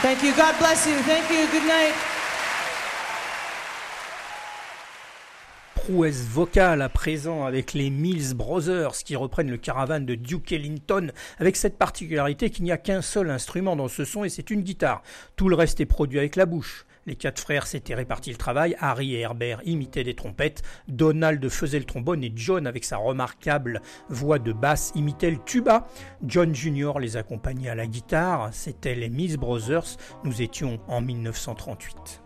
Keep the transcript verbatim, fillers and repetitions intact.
Thank you. God bless you. Thank you. Good night. Prouesse vocale à présent avec les Mills Brothers qui reprennent le Caravan de Duke Ellington avec cette particularité qu'il n'y a qu'un seul instrument dans ce son et c'est une guitare. Tout le reste est produit avec la bouche. Les quatre frères s'étaient répartis le travail, Harry et Herbert imitaient des trompettes, Donald faisait le trombone et John avec sa remarquable voix de basse imitait le tuba. John Junior les accompagnait à la guitare, c'était les Mills Brothers, nous étions en mille neuf cent trente-huit.